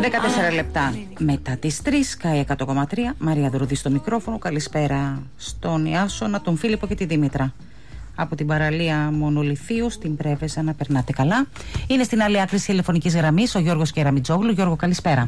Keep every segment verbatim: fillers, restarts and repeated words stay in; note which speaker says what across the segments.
Speaker 1: δεκατέσσερα λεπτά μετά τις τρεις, Sky εκατό κόμμα τρία, Μαρία Δρουδή στο μικρόφωνο. Καλησπέρα στον Ιάσονα, τον Φίλιππο και τη Δήμητρα. Από την παραλία Μονολιθίου στην Πρέβεζα, να περνάτε καλά. Είναι στην άλλη άκρη της τηλεφωνικής γραμμής ο Γιώργος Κεραμιτζόγλου. Γιώργο, καλησπέρα.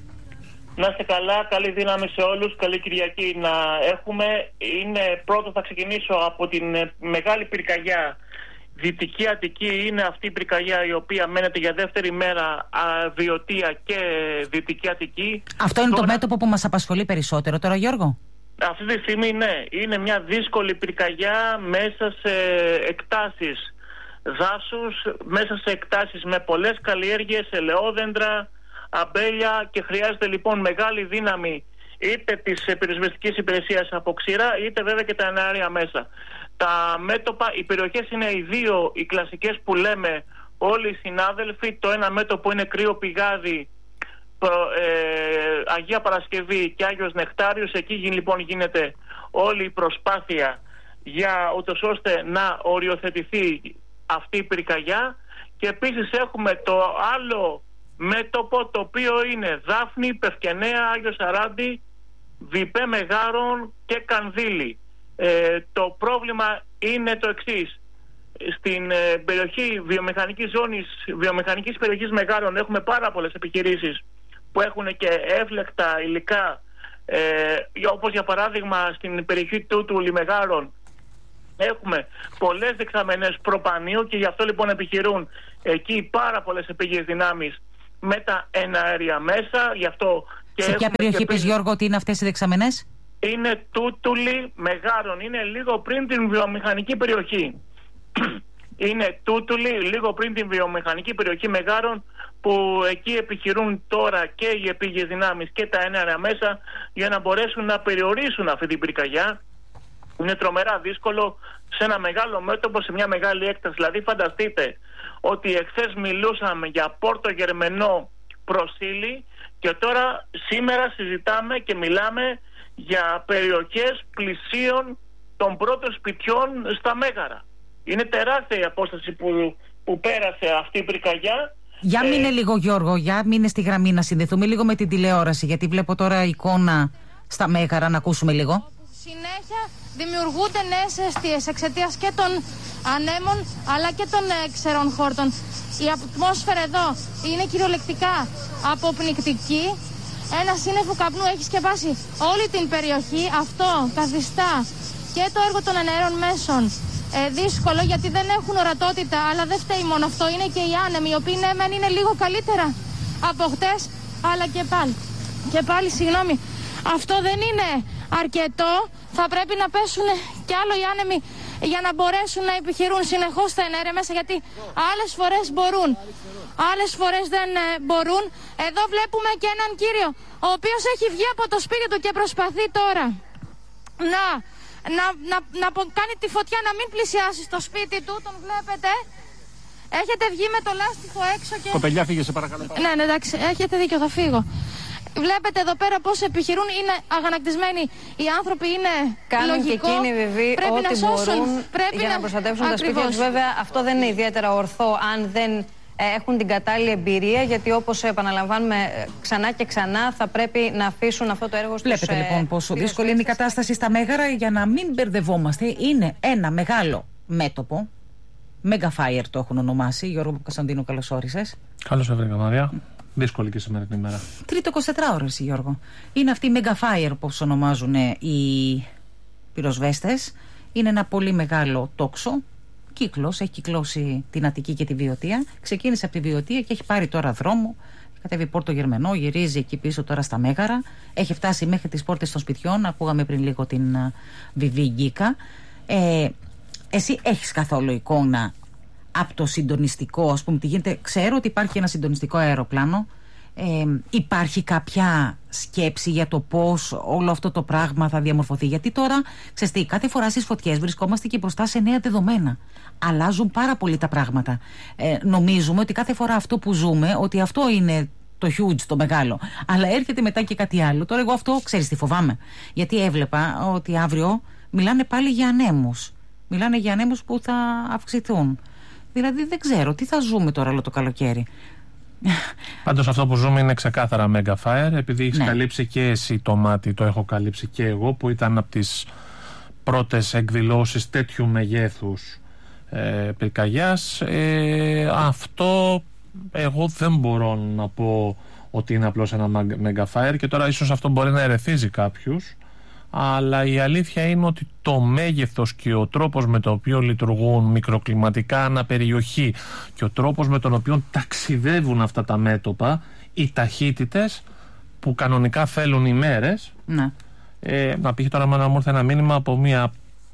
Speaker 2: Να είστε καλά, καλή δύναμη σε όλους, καλή Κυριακή να έχουμε. Είναι πρώτο, θα ξεκινήσω από την μεγάλη πυρκαγιά. Δυτική Αττική είναι αυτή η πυρκαγιά η οποία μένεται για δεύτερη μέρα, Βιωτία και Δυτική Αττική.
Speaker 1: Αυτό είναι
Speaker 2: τώρα...
Speaker 1: το μέτωπο που μας απασχολεί περισσότερο τώρα, Γιώργο.
Speaker 2: Αυτή τη στιγμή ναι, είναι μια δύσκολη πυρκαγιά μέσα σε εκτάσεις δάσους, μέσα σε εκτάσεις με πολλές καλλιέργειες, ελαιόδεντρα, αμπέλια, και χρειάζεται λοιπόν μεγάλη δύναμη είτε της πυροσβεστικής υπηρεσίας από ξηρά, είτε βέβαια και τα εναέρια μέσα. Τα μέτωπα, οι περιοχές είναι οι δύο οι κλασικές που λέμε όλοι οι συνάδελφοι. Το ένα μέτωπο είναι Κρύο Πηγάδι, προ, ε, Αγία Παρασκευή και Άγιος Νεκτάριος. Εκεί λοιπόν γίνεται όλη η προσπάθεια για ούτως ώστε να οριοθετηθεί αυτή η πυρκαγιά. Και επίσης έχουμε το άλλο μέτωπο, το οποίο είναι Δάφνη, Πευκενέα, Άγιος Σαράντη, Βιπέ Μεγάρων και Κανδύλη. Ε, το πρόβλημα είναι το εξής. Στην ε, περιοχή βιομηχανικής ζώνης, βιομηχανικής περιοχής Μεγάρων, έχουμε πάρα πολλές επιχειρήσεις που έχουν και εύλεκτα υλικά, ε, όπως για παράδειγμα στην περιοχή τούτου Λιμεγάρων έχουμε πολλές δεξαμενές προπανίου, και γι' αυτό λοιπόν επιχειρούν εκεί πάρα πολλές επίγειες δυνάμεις με τα εναέρια μέσα. Γι' αυτό και
Speaker 1: σε ποια περιοχή πες, Γιώργο, ότι είναι αυτές οι δεξαμενές?
Speaker 2: Είναι Τούτουλη Μεγάρων, είναι λίγο πριν την βιομηχανική περιοχή. Είναι Τούτουλη, λίγο πριν την βιομηχανική περιοχή Μεγάρων, που εκεί επιχειρούν τώρα και οι επίγειες δυνάμεις και τα εναέρια μέσα για να μπορέσουν να περιορίσουν αυτή την πυρκαγιά. Είναι τρομερά δύσκολο σε ένα μεγάλο μέτωπο, σε μια μεγάλη έκταση. Δηλαδή φανταστείτε ότι εχθές μιλούσαμε για Πόρτο Γερμενό Προσήλη, και τώρα σήμερα συζητάμε και μιλάμε για περιοχές πλησίων των πρώτων σπιτιών στα Μέγαρα. Είναι τεράστια η απόσταση που, που πέρασε αυτή η πυρκαγιά.
Speaker 1: Για ε... μείνε λίγο, Γιώργο, για μείνε στη γραμμή να συνδεθούμε λίγο με την τηλεόραση, γιατί βλέπω τώρα εικόνα στα Μέγαρα, να ακούσουμε λίγο.
Speaker 3: Συνέχεια δημιουργούνται νέες αιστείες εξαιτίας και των ανέμων αλλά και των ε, ξερών χόρτων. Η ατμόσφαιρα εδώ είναι κυριολεκτικά αποπνικτική. Ένα σύννεφο καπνού έχει σκεπάσει όλη την περιοχή. Αυτό καθιστά και το έργο των εναέρων μέσων ε, δύσκολο, γιατί δεν έχουν ορατότητα. Αλλά δεν φταίει μόνο αυτό, είναι και οι άνεμοι, οι οποίοι ναι μεν είναι λίγο καλύτερα από χτες, αλλά και πάλι, και πάλι συγγνώμη, αυτό δεν είναι αρκετό. Θα πρέπει να πέσουν κι άλλο οι άνεμοι για να μπορέσουν να επιχειρούν συνεχώς τα εναέρια μέσα, γιατί άλλες φορές μπορούν, άλλες φορές δεν ε, μπορούν. Εδώ βλέπουμε και έναν κύριο ο οποίος έχει βγει από το σπίτι του και προσπαθεί τώρα να, να, να, να κάνει τη φωτιά να μην πλησιάσει στο σπίτι του. Τον βλέπετε, έχετε βγει με το λάστιχο έξω και...
Speaker 4: Κοπελιά, φύγε σε παρακαλώ.
Speaker 3: Ναι, ναι, εντάξει, έχετε δίκιο, θα φύγω. Βλέπετε εδώ πέρα πώς επιχειρούν, είναι αγανακτισμένοι οι άνθρωποι, είναι
Speaker 5: κάνουν
Speaker 3: λογικό.
Speaker 5: Και εκείνοι βεβαίως ό,τι
Speaker 3: να σώσουν,
Speaker 5: μπορούν
Speaker 3: πρέπει
Speaker 5: για να,
Speaker 3: να
Speaker 5: προστατεύσουν
Speaker 3: ακριβώς
Speaker 5: τα σπίτια τους. Βέβαια αυτό δεν είναι ιδιαίτερα ορθό αν δεν ε, έχουν την κατάλληλη εμπειρία, γιατί όπως επαναλαμβάνουμε ξανά και ξανά θα πρέπει να αφήσουν αυτό το έργο στους...
Speaker 1: Βλέπετε ε, λοιπόν πόσο δύσκολη είναι η κατάσταση στα Μέγαρα. Για να μην μπερδευόμαστε, είναι ένα μεγάλο μέτωπο, Mega Fire το έχουν ονομάσει. Γιώργο Κωνσταντίνου, καλώς όρισες.
Speaker 4: Καλώς έβρεκα, Μαρία. Δύσκολη και σήμερα την ημέρα.
Speaker 1: Τρίτο εικοσιτετρά ώρες, Γιώργο. Είναι αυτή η Mega Fire, όπως ονομάζουν οι πυροσβέστες. Είναι ένα πολύ μεγάλο τόξο. Κύκλος, έχει κυκλώσει την Αττική και τη Βιωτία. Ξεκίνησε από τη Βιωτία και έχει πάρει τώρα δρόμο. Κατέβει Πόρτο Γερμενό, γυρίζει εκεί πίσω τώρα στα Μέγαρα. Έχει φτάσει μέχρι τις πόρτες των σπιτιών. Ακούγαμε πριν λίγο την uh, Βιβί Γκίκα. Ε, εσύ έχεις καθόλου εικόνα από το συντονιστικό, ας πούμε, τι γίνεται? Ξέρω ότι υπάρχει ένα συντονιστικό αεροπλάνο. Ε, υπάρχει κάποια σκέψη για το πώς όλο αυτό το πράγμα θα διαμορφωθεί? Γιατί τώρα, ξέρεις τι, κάθε φορά στις φωτιές βρισκόμαστε και μπροστά σε νέα δεδομένα. Αλλάζουν πάρα πολύ τα πράγματα. Ε, νομίζουμε ότι κάθε φορά αυτό που ζούμε, ότι αυτό είναι το huge, το μεγάλο. Αλλά έρχεται μετά και κάτι άλλο. Τώρα εγώ αυτό, ξέρεις τι φοβάμαι? Γιατί έβλεπα ότι αύριο μιλάνε πάλι για ανέμους. Μιλάνε για ανέμους που θα αυξηθούν. Δηλαδή δεν ξέρω τι θα ζούμε τώρα όλο το καλοκαίρι.
Speaker 4: Πάντως αυτό που ζούμε είναι ξεκάθαρα Mega Fire, επειδή έχεις
Speaker 1: ναι. καλύψει
Speaker 4: και εσύ το μάτι, το έχω καλύψει και εγώ, που ήταν από τις πρώτες εκδηλώσεις τέτοιου μεγέθους ε, πυρκαγιάς. Ε, αυτό εγώ δεν μπορώ να πω ότι είναι απλώς ένα Mega Fire, και τώρα ίσως αυτό μπορεί να ερεθίζει κάποιους, αλλά η αλήθεια είναι ότι το μέγεθος και ο τρόπος με τον οποίο λειτουργούν μικροκλιματικά αναπεριοχή και ο τρόπος με τον οποίο ταξιδεύουν αυτά τα μέτωπα, οι ταχύτητες που κανονικά θέλουν ημέρες.
Speaker 1: Ναι.
Speaker 4: Ε, να πήγε τώρα να μου έρθει ένα μήνυμα από μία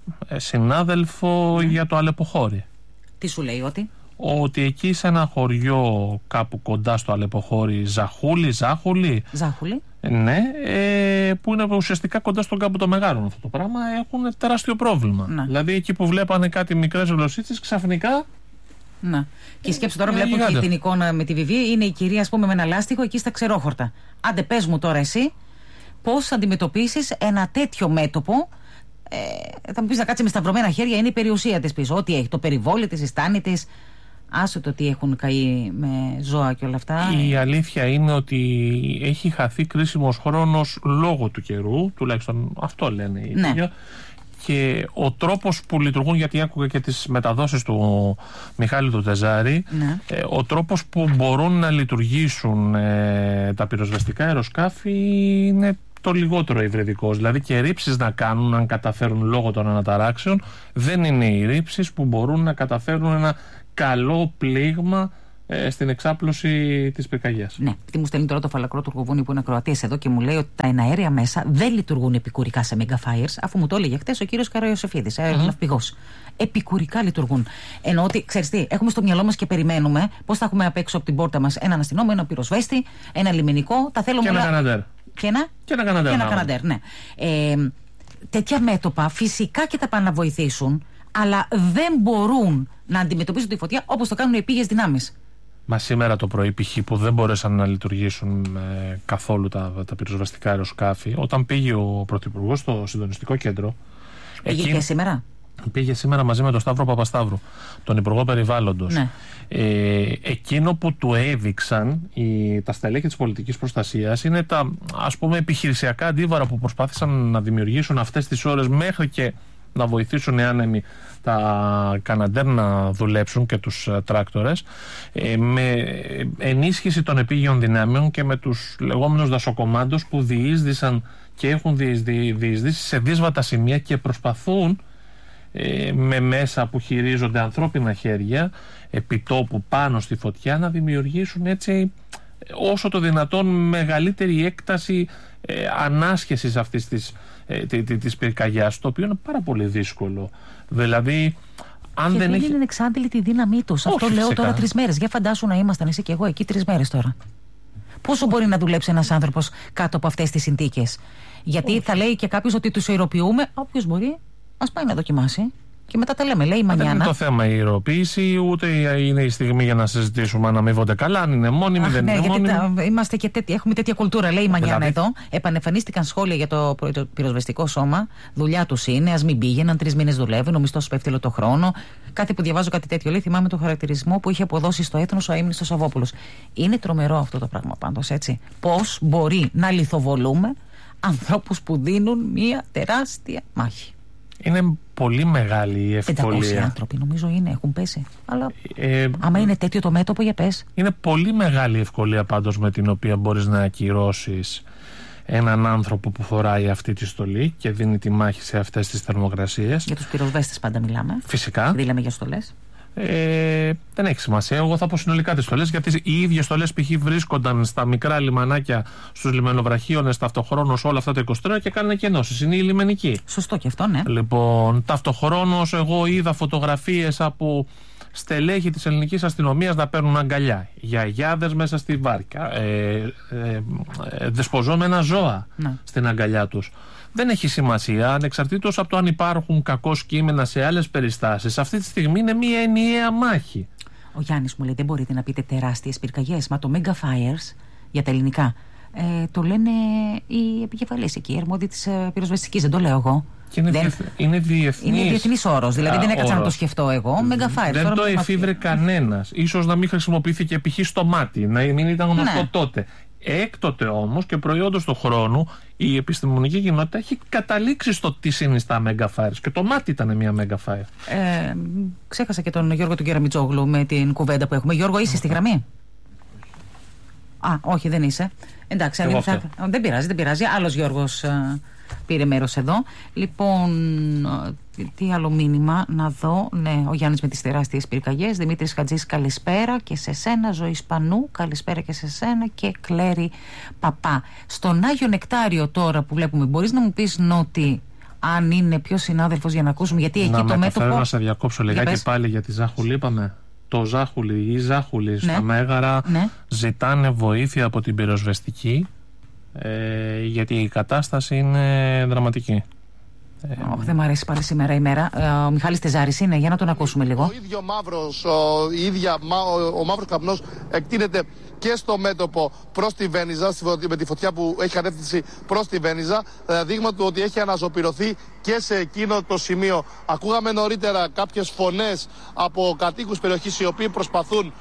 Speaker 4: συνάδελφο ναι. για το Αλεποχώρι.
Speaker 1: Τι σου λέει? Ότι
Speaker 4: ότι εκεί σε ένα χωριό κάπου κοντά στο Αλεποχώρι, Ζαχούλη, Ζάχουλη,
Speaker 1: Ζάχουλη.
Speaker 4: Ναι, ε, που είναι ουσιαστικά κοντά στον κάμπο των Μεγάρων αυτό το πράγμα, έχουν τεράστιο πρόβλημα. Ναι. Δηλαδή εκεί που βλέπανε κάτι μικρές γλωσσίτσες, ξαφνικά.
Speaker 1: Να. Και σκέψου τώρα, βλέπω και την εικόνα με τη Βιβί, είναι η κυρία, ας πούμε, με ένα λάστιχο εκεί στα Ξερόχορτα. Άντε, πες μου τώρα εσύ, πώς θα αντιμετωπίσεις ένα τέτοιο μέτωπο. Ε, θα μου πεις να κάτσει με σταυρωμένα χέρια, είναι η περιουσία της πίσω. Ό,τι έχει, το περιβόλι της, η στάνη της. Άσο το τι έχουν καεί με ζώα και όλα αυτά.
Speaker 4: Η αλήθεια είναι ότι έχει χαθεί κρίσιμος χρόνος λόγω του καιρού, τουλάχιστον αυτό λένε οι
Speaker 1: ναι.
Speaker 4: ίδια. Και ο τρόπος που λειτουργούν, γιατί άκουγα και τις μεταδόσεις του Μιχάλη του Τεζάρη,
Speaker 1: ναι.
Speaker 4: ε, ο τρόπος που μπορούν να λειτουργήσουν ε, τα πυροσβεστικά αεροσκάφη είναι το λιγότερο υβριδικός. Δηλαδή και ρήψεις να κάνουν, αν καταφέρουν λόγω των αναταράξεων, δεν είναι οι ρήψεις που μπορούν να καταφέρουν ένα καλό πλήγμα ε, στην εξάπλωση της πυρκαγιάς.
Speaker 1: Ναι, γιατί μου στέλνει τώρα το Φαλακρό του Τουρκοβούνη που είναι ακροατής εδώ και μου λέει ότι τα εναέρια μέσα δεν λειτουργούν επικουρικά σε mega fires, αφού μου το έλεγε χτες ο κύριος Καραϊωσεφίδης, mm-hmm. ναυπηγός. Επικουρικά λειτουργούν. Εννοώ ότι, ξέρεις τι, έχουμε στο μυαλό μας και περιμένουμε πώς θα έχουμε απ' έξω από την πόρτα μας έναν αστυνόμο, ένα πυροσβέστη, ένα λιμενικό. Τα θέλουμε
Speaker 4: και
Speaker 1: όλα.
Speaker 4: Ένα καναντέρ.
Speaker 1: Και ένα,
Speaker 4: και ένα καναντέρ.
Speaker 1: Και ένα καναντέρ, ναι. Ε, τέτοια μέτωπα φυσικά και θα πάνε να βοηθήσουν, αλλά δεν μπορούν να αντιμετωπίσουν τη φωτιά όπως το κάνουν οι επίγειες δυνάμεις.
Speaker 4: Μα σήμερα το πρωί, π.χ. που δεν μπορέσαν να λειτουργήσουν ε, καθόλου τα, τα πυροσβεστικά αεροσκάφη, όταν πήγε ο Πρωθυπουργός στο συντονιστικό κέντρο.
Speaker 1: Πήγε εκείνο, και σήμερα.
Speaker 4: Πήγε σήμερα μαζί με τον Σταύρο Παπασταύρου, τον Υπουργό Περιβάλλοντος.
Speaker 1: Ναι.
Speaker 4: Ε, εκείνο που του έδειξαν οι, τα στελέχη της πολιτικής προστασίας είναι τα, ας πούμε, επιχειρησιακά αντίβαρα που προσπάθησαν να δημιουργήσουν αυτές τις ώρες μέχρι και να βοηθήσουν οι άνεμοι τα καναντέρ να δουλέψουν και τους uh, τράκτορες, ε, με ενίσχυση των επίγειων δυνάμεων και με τους λεγόμενους δασοκομάντους που διείσδησαν και έχουν διεισδύσει σε δύσβατα σημεία και προσπαθούν ε, με μέσα που χειρίζονται ανθρώπινα χέρια επιτόπου πάνω στη φωτιά να δημιουργήσουν έτσι όσο το δυνατόν μεγαλύτερη έκταση ε, ανάσχεσης αυτής της Ε, της πυρκαγιάς, το οποίο είναι πάρα πολύ δύσκολο. Δηλαδή, αν
Speaker 1: και
Speaker 4: δεν
Speaker 1: έχει...
Speaker 4: είναι
Speaker 1: εξάντλη τη δύναμή τους. Αυτό λέω φυσικά. Τώρα τρεις μέρες. Για φαντάσου να ήμασταν εσύ και εγώ εκεί τρεις μέρες τώρα. Πόσο μπορεί να δουλέψει ένας άνθρωπος κάτω από αυτές τις συνθήκες? Γιατί όχι. Θα λέει και κάποιος ότι τους ιεροποιούμε. Όποιος μπορεί, ας πάει να δοκιμάσει. Και μετά τα λέμε, λέει η Μανιάνα.
Speaker 4: Δεν είναι το θέμα η ιεροποίηση, ούτε είναι η στιγμή για να συζητήσουμε αν αμείβονται καλά, αν είναι μόνιμοι, δεν
Speaker 1: ναι,
Speaker 4: είναι
Speaker 1: γιατί
Speaker 4: μόνιμοι.
Speaker 1: Τα, είμαστε και τέτοι, έχουμε τέτοια κουλτούρα, λέει η Μανιάνα εδώ. Επανεμφανίστηκαν σχόλια για το, το πυροσβεστικό σώμα. Δουλειά του είναι, ας μην πήγαιναν, τρεις μήνες δουλεύουν, ο μισθός πέφτει όλο το χρόνο. Κάτι που διαβάζω κάτι τέτοιο, λέει, θυμάμαι το χαρακτηρισμό που είχε αποδώσει στο έθνος ο Αείμνηστος Σαββόπουλος. Είναι τρομερό αυτό το πράγμα πάντως, έτσι. Πώς μπορεί να λιθοβολούμε ανθρώπους που δίνουν μια τεράστια μάχη.
Speaker 4: Είναι πολύ μεγάλη η ευκολία.
Speaker 1: πεντακόσιοι άνθρωποι νομίζω είναι, έχουν πέσει. Αλλά
Speaker 4: ε,
Speaker 1: άμα είναι τέτοιο το μέτωπο, για πες.
Speaker 4: Είναι πολύ μεγάλη η ευκολία πάντως με την οποία μπορείς να ακυρώσεις έναν άνθρωπο που φοράει αυτή τη στολή και δίνει τη μάχη σε αυτές τις θερμοκρασίες.
Speaker 1: Για τους πυροσβέστες πάντα μιλάμε.
Speaker 4: Φυσικά.
Speaker 1: Δηλαδή λέμε για στολές.
Speaker 4: Ε, δεν έχει σημασία. Εγώ θα πω συνολικά τις στολές, γιατί οι ίδιες στολές π.χ. βρίσκονταν στα μικρά λιμανάκια, στους λιμενοβραχίονες ταυτοχρόνως όλα αυτά τα είκοσι τρία και κάνανε και ενώσεις. Είναι οι λιμενικοί.
Speaker 1: Σωστό και αυτό, ναι.
Speaker 4: Λοιπόν, ταυτοχρόνως εγώ είδα φωτογραφίες από στελέχη της ελληνικής αστυνομίας να παίρνουν αγκαλιά. Γιαγιάδες μέσα στη βάρκα. Ε, ε, ε, δεσποζόμενα ζώα ναι. στην αγκαλιά τους. Δεν έχει σημασία, ανεξαρτήτως από το αν υπάρχουν κακώς κείμενα σε άλλες περιστάσεις. Αυτή τη στιγμή είναι μια ενιαία μάχη.
Speaker 1: Ο Γιάννης μου λέει: δεν μπορείτε να πείτε τεράστιες πυρκαγιές. Μα το Mega Fires για τα ελληνικά ε, το λένε οι επικεφαλής εκεί, οι αρμόδιοι της ε, πυροσβεστικής. Δεν το λέω εγώ.
Speaker 4: Και είναι, δεν... είναι διεθνής.
Speaker 1: Είναι διεθνής όρος. Δηλαδή, α, δεν έκατσα όρος. να το σκεφτώ εγώ. Megafire.
Speaker 4: Δεν το εφήβρε κανένας. Ίσως να μην χρησιμοποιήθηκε π.χ. στο μάτι, να μην ήταν γνωστό ναι. τότε. Έκτοτε όμως και προϊόντος του χρόνου, η επιστημονική κοινότητα έχει καταλήξει στο τι συνιστά Megafire. Και το μάτι ήταν μια Megafire.
Speaker 1: Ε, ξέχασα και τον Γιώργο του Κεραμιτζόγλου με την κουβέντα που έχουμε. Γιώργο, είσαι στη γραμμή? Α, όχι, δεν είσαι. Εντάξει, αν θα... δεν πειράζει, δεν πειράζει. Άλλος Γιώργος α, πήρε μέρος εδώ. Λοιπόν, α, τι άλλο μήνυμα να δω. Ναι, ο Γιάννης με τις τεράστιες πυρκαγιές. Δημήτρης Χατζής, καλησπέρα και σε σένα. Ζωή Σπανού, καλησπέρα και σε σένα. Και Κλέρι Παπά. Στον Άγιο Νεκτάριο τώρα που βλέπουμε, μπορείς να μου πεις, Νότι, αν είναι ποιος συνάδελφος για να ακούσουμε? Γιατί εκεί
Speaker 4: να
Speaker 1: το μέτωπο.
Speaker 4: Θέλω να σε διακόψω λιγάκι πάλι για τη Ζάχουλη, είπαμε. Το Ζάχουλη ή Ζάχουλη ναι. στα Μέγαρα ναι. ζητάνε βοήθεια από την πυροσβεστική ε, γιατί η κατάσταση είναι δραματική.
Speaker 1: Oh, δεν μου αρέσει πάλι σήμερα η μέρα. Ο Μιχάλης Τεζάρης είναι, για να τον ακούσουμε λίγο.
Speaker 6: Ο ίδιο μαύρος, ο, η ίδια, ο, ο μαύρος καπνός εκτείνεται και στο μέτωπο προς τη Βένιζα, με τη φωτιά που έχει κατεύθυνση προς τη Βένιζα, δείγμα του ότι έχει αναζωπηρωθεί και σε εκείνο το σημείο. Ακούγαμε νωρίτερα κάποιες φωνές από κατοίκους περιοχής οι οποίοι προσπαθούν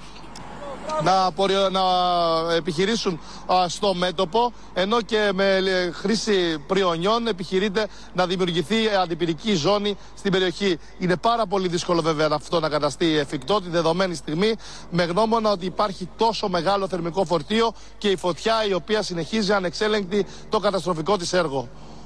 Speaker 6: να, να επιχειρήσουν α, στο μέτωπο, ενώ και με χρήση πριονιών επιχειρείται να δημιουργηθεί αντιπυρική ζώνη στην περιοχή. Είναι πάρα πολύ δύσκολο βέβαια αυτό να καταστεί εφικτό τη δεδομένη στιγμή, με γνώμονα ότι υπάρχει τόσο μεγάλο θερμικό φορτίο και η φωτιά η οποία συνεχίζει ανεξέλεγκτη το καταστροφικό της έργο.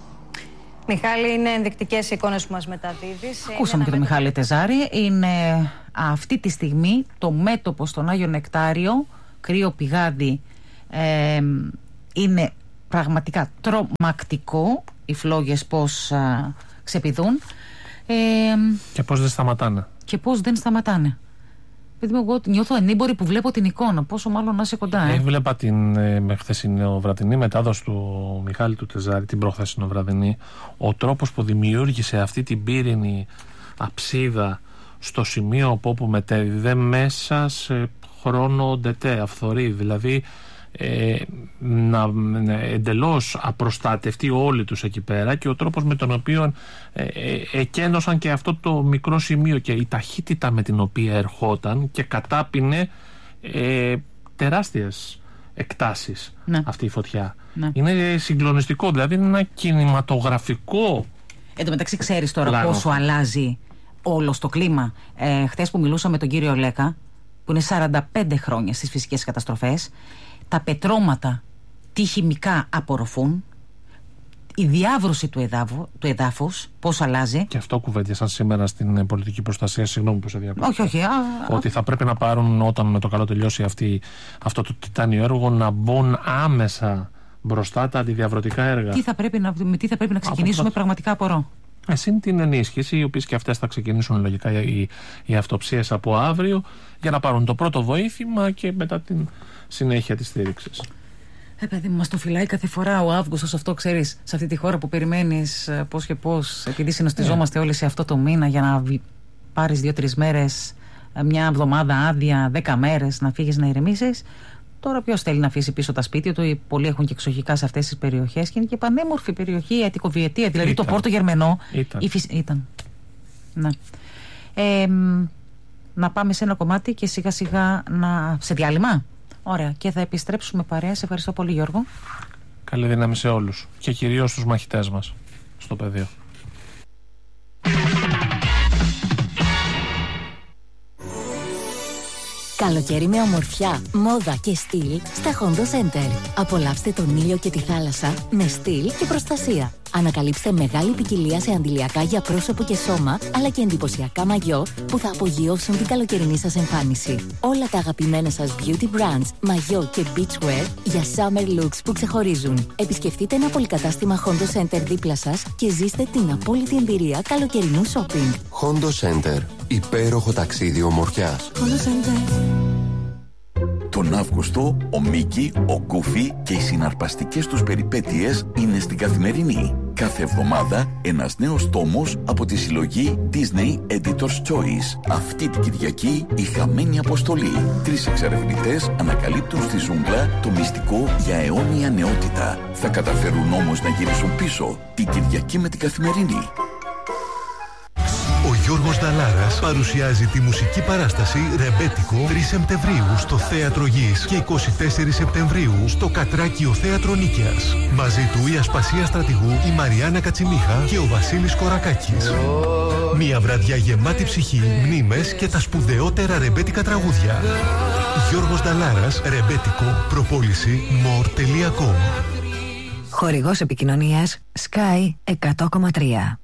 Speaker 5: Μιχάλη, είναι ενδεικτικές οι εικόνες που μας μεταδίδεις.
Speaker 1: Ακούσαμε και τον Μιχάλη Τεζάρη. Είναι αυτή τη στιγμή το μέτωπο στον Άγιο Νεκτάριο, κρύο πηγάδι, ε, είναι πραγματικά τρομακτικό. Οι φλόγες πώς α, ξεπηδούν. Ε,
Speaker 4: και πώς δεν σταματάνε.
Speaker 1: Και πώς δεν σταματάνε. Παιδί μου, εγώ νιώθω ανήμπορη που βλέπω την εικόνα. Πόσο μάλλον να είσαι κοντά. Ε.
Speaker 4: Έβλεπα την ε, χθεσινοβραδινή μετάδοση του Μιχάλη του Τεζάρη, την προχθεσινοβραδινή. Ο τρόπος που δημιούργησε αυτή την πύρινη αψίδα στο σημείο από όπου μετέδιδε μέσα σε χρόνο ντετέ, αυθορή. Δηλαδή ε, να, να εντελώς απροστάτευτοι όλοι τους εκεί πέρα, και ο τρόπος με τον οποίο ε, ε, εκένωσαν και αυτό το μικρό σημείο και η ταχύτητα με την οποία ερχόταν και κατάπινε ε, τεράστιες εκτάσεις ναι. αυτή η φωτιά. Ναι. Είναι συγκλονιστικό, δηλαδή είναι ένα κινηματογραφικό. Εν τω μεταξύ
Speaker 1: ξέρεις τώρα πλάνο. Πόσο αλλάζει όλο στο κλίμα. Ε, χθες που μιλούσα με τον κύριο Λέκα, που είναι σαράντα πέντε χρόνια στις φυσικές καταστροφές, τα πετρώματα τι χημικά απορροφούν, η διάβρωση του, εδάφου, του εδάφους πώς αλλάζει. Και αυτό κουβέντιασαν σήμερα στην πολιτική προστασία. Συγγνώμη που σε διακόπτω. Όχι, όχι. Α, ότι θα πρέπει να πάρουν, όταν με το καλό τελειώσει αυτή, αυτό το τιτάνιο έργο, να μπουν άμεσα μπροστά τα αντιδιαβρωτικά έργα. Τι θα πρέπει να, με τι θα πρέπει να ξεκινήσουμε, από... πραγματικά απορώ. Εσύ την ενίσχυση, οι οποίες και αυτές θα ξεκινήσουν λογικά οι, οι αυτοψίες από αύριο, για να πάρουν το πρώτο βοήθημα και μετά την συνέχεια της στήριξης. Ε, παιδί μου, μας το φυλάει κάθε φορά ο Αύγουστος αυτό, ξέρεις, σε αυτή τη χώρα που περιμένεις πώς και πώς, επειδή συνοστιζόμαστε yeah. όλοι σε αυτό το μήνα για να πάρεις δύο-τρεις μέρες, μια εβδομάδα άδεια, δέκα μέρες να φύγεις να ηρεμήσεις. Τώρα ποιος θέλει να αφήσει πίσω τα σπίτια του? Πολλοί έχουν και εξοχικά σε αυτές τις περιοχές και είναι και πανέμορφη περιοχή, η Αττικοβιετία, δηλαδή ήταν. Το Πόρτο Γερμενό. Ήταν. Η φυσ... ήταν. Ναι. Ε, να πάμε σε ένα κομμάτι και σιγά σιγά να... σε διάλειμμα. Ωραία, και θα επιστρέψουμε παρέα. Σε ευχαριστώ πολύ, Γιώργο. Καλή δύναμη σε όλους και κυρίως στους μαχητές μας στο πεδίο.
Speaker 7: Καλοκαίρι με ομορφιά, μόδα και στυλ στα Hondo Center. Απολαύστε τον ήλιο και τη θάλασσα με στυλ και προστασία. Ανακαλύψτε μεγάλη ποικιλία σε αντιλιακά για πρόσωπο και σώμα, αλλά και εντυπωσιακά μαγιό που θα απογειώσουν την καλοκαιρινή σας εμφάνιση. Όλα τα αγαπημένα σας beauty brands, μαγιό και beachwear για summer looks που ξεχωρίζουν. Επισκεφτείτε ένα πολυκατάστημα Hondo Center δίπλα σας και ζήστε την απόλυτη εμπειρία καλοκαιρινού shopping.
Speaker 8: Hondo Center. Υπέροχο ταξίδι ομορφιάς.
Speaker 7: Hondo Center.
Speaker 9: Τον Αύγουστο, ο Μίκη, ο Γκούφι και οι συναρπαστικές τους περιπέτειες είναι στην Καθημερινή. Κάθε εβδομάδα ένας νέος τόμος από τη συλλογή Disney Editor's Choice. Αυτή την Κυριακή η χαμένη αποστολή. Τρεις εξερευνητές ανακαλύπτουν στη ζούγκλα το μυστικό για αιώνια νεότητα. Θα καταφέρουν όμως να γυρίσουν πίσω την Κυριακή με την Καθημερινή.
Speaker 10: Γιώργος Δαλάρας παρουσιάζει τη μουσική παράσταση Ρεμπέτικο τρεις Σεπτεμβρίου στο Θέατρο Γης και εικοστή τέταρτη Σεπτεμβρίου στο Κατράκιο Θέατρο Νίκαιας. Μαζί του η Ασπασία Στρατηγού, η Μαριάννα Κατσιμίχα και ο Βασίλης Κορακάκης. Μια βραδιά γεμάτη ψυχή, μνήμες και τα σπουδαιότερα ρεμπέτικα τραγούδια. Γιώργος Δαλάρας, Ρεμπέτικο, προπόληση more τελεία com.
Speaker 11: Χορηγός επικοινωνίας Sky εκατό κόμμα τρία.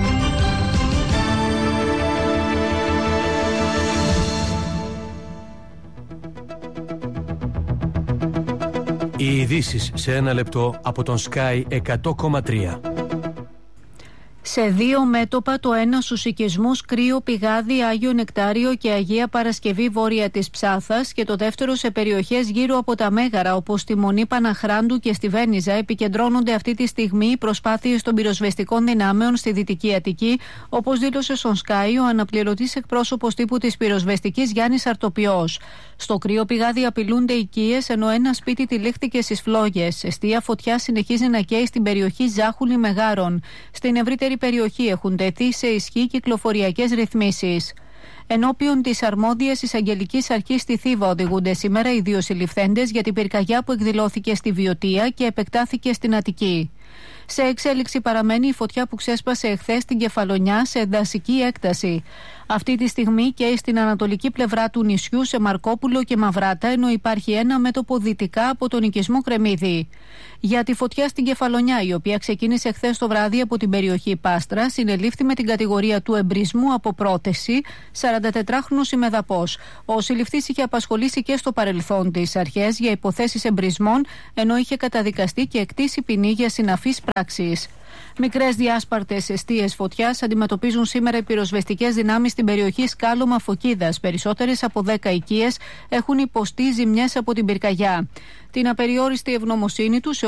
Speaker 12: Οι ειδήσεις σε ένα λεπτό από τον Sky εκατό κόμμα τρία.
Speaker 13: Σε δύο μέτωπα, το ένα στους οικισμούς Κρύο Πηγάδι, Άγιο Νεκτάριο και Αγία Παρασκευή βόρεια της Ψάθας και το δεύτερο σε περιοχές γύρω από τα Μέγαρα όπως στη Μονή Παναχράντου και στη Βένιζα επικεντρώνονται αυτή τη στιγμή οι προσπάθειες των πυροσβεστικών δυνάμεων στη Δυτική Αττική, όπως δήλωσε στον Sky ο αναπληρωτής εκπρόσωπος τύπου της πυροσβεστικής Γιάννης Αρτοπιός. Στο Κρύο Πηγάδι απειλούνται οικίες, ενώ ένα σπίτι τυλίχθηκε στις φλόγες. Εστία φωτιά συνεχίζει να καίει στην περιοχή Ζάχουλη Μεγάρων. Στην ευρύτερη περιοχή έχουν τεθεί σε ισχύ κυκλοφοριακές ρυθμίσεις. Ενώπιον της αρμόδιας εισαγγελικής αρχής στη Θήβα οδηγούνται σήμερα οι δύο συλληφθέντες για την πυρκαγιά που εκδηλώθηκε στη Βιωτία και επεκτάθηκε στην Αττική. Σε εξέλιξη παραμένει η φωτιά που ξέσπασε εχθές στην Κεφαλονιά σε δασική έκταση. Αυτή τη στιγμή καίει στην ανατολική πλευρά του νησιού σε Μαρκόπουλο και Μαυράτα, ενώ υπάρχει ένα μέτωπο δυτικά από τον οικισμό Κρεμμύδη. Για τη φωτιά στην Κεφαλονιά, η οποία ξεκίνησε χθες το βράδυ από την περιοχή Πάστρα, συνελήφθη με την κατηγορία του εμπρισμού από πρότεση σαραντατετράχρονος ημεδαπός. Ο συλληφθής είχε απασχολήσει και στο παρελθόν τις αρχές για υποθέσεις εμπρισμών, ενώ είχε καταδικαστεί και εκτίσει ποινή για συναφείς πράξεις. Μικρές διάσπαρτες εστίες φωτιάς αντιμετωπίζουν σήμερα οι πυροσβεστικές δυνάμεις στην περιοχή Σκάλωμα Φωκίδας. Περισσότερες από δέκα οικίες έχουν υποστεί ζημιές από την πυρκαγιά. Την απεριόριστη ευγνωμοσύνη τους